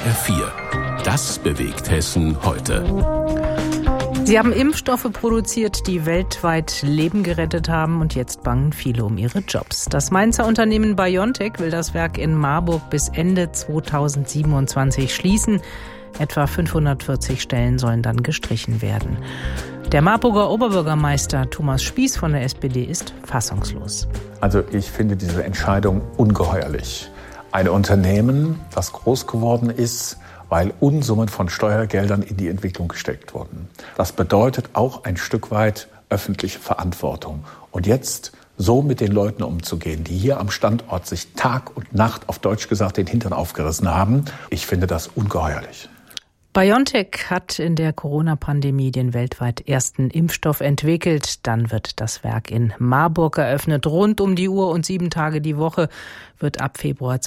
HR4. Das bewegt Hessen heute. Sie haben Impfstoffe produziert, die weltweit Leben gerettet haben, und jetzt bangen viele um ihre Jobs. Das Mainzer Unternehmen BioNTech will das Werk in Marburg bis Ende 2027 schließen. Etwa 540 Stellen sollen dann gestrichen werden. Der Marburger Oberbürgermeister Thomas Spieß von der SPD ist fassungslos. Also ich finde diese Entscheidung ungeheuerlich. Ein Unternehmen, das groß geworden ist, weil Unsummen von Steuergeldern in die Entwicklung gesteckt wurden. Das bedeutet auch ein Stück weit öffentliche Verantwortung. Und jetzt so mit den Leuten umzugehen, die hier am Standort sich Tag und Nacht, auf Deutsch gesagt, den Hintern aufgerissen haben, ich finde das ungeheuerlich. BioNTech hat in der Corona-Pandemie den weltweit ersten Impfstoff entwickelt. Dann wird das Werk in Marburg eröffnet. Rund um die Uhr und 7 Tage die Woche wird ab Februar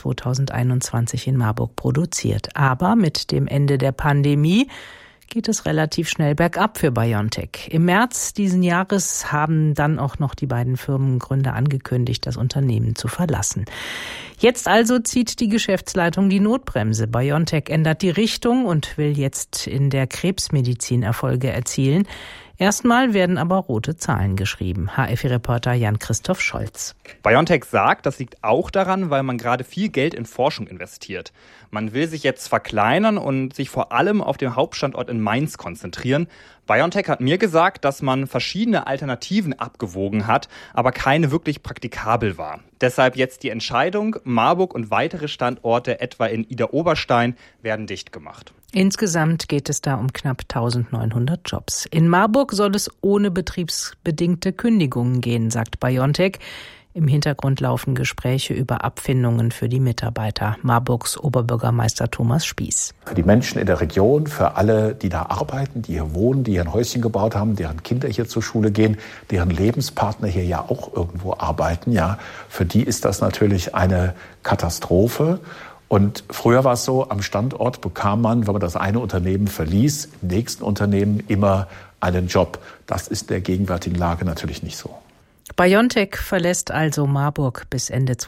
2021 in Marburg produziert. Aber mit dem Ende der Pandemie geht es relativ schnell bergab für BioNTech. Im März diesen Jahres haben dann auch noch die beiden Firmengründer angekündigt, das Unternehmen zu verlassen. Jetzt also zieht die Geschäftsleitung die Notbremse. BioNTech ändert die Richtung und will jetzt in der Krebsmedizin Erfolge erzielen. Erstmal werden aber rote Zahlen geschrieben. HFI-Reporter Jan-Christoph Scholz. BioNTech sagt, das liegt auch daran, weil man gerade viel Geld in Forschung investiert. Man will sich jetzt verkleinern und sich vor allem auf den Hauptstandort in Mainz konzentrieren. BioNTech hat mir gesagt, dass man verschiedene Alternativen abgewogen hat, aber keine wirklich praktikabel war. Deshalb jetzt die Entscheidung, Marburg und weitere Standorte, etwa in Idar-Oberstein, werden dicht gemacht. Insgesamt geht es da um knapp 1900 Jobs. In Marburg soll es ohne betriebsbedingte Kündigungen gehen, sagt BioNTech. Im Hintergrund laufen Gespräche über Abfindungen für die Mitarbeiter. Marburgs Oberbürgermeister Thomas Spieß. Für die Menschen in der Region, für alle, die da arbeiten, die hier wohnen, die hier ein Häuschen gebaut haben, deren Kinder hier zur Schule gehen, deren Lebenspartner hier ja auch irgendwo arbeiten, ja, für die ist das natürlich eine Katastrophe. Und früher war es so, am Standort bekam man, wenn man das eine Unternehmen verließ, im nächsten Unternehmen immer einen Job. Das ist in der gegenwärtigen Lage natürlich nicht so. BioNTech verlässt also Marburg. Bis Ende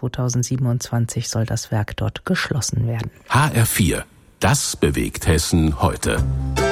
2027 soll das Werk dort geschlossen werden. HR4. Das bewegt Hessen heute.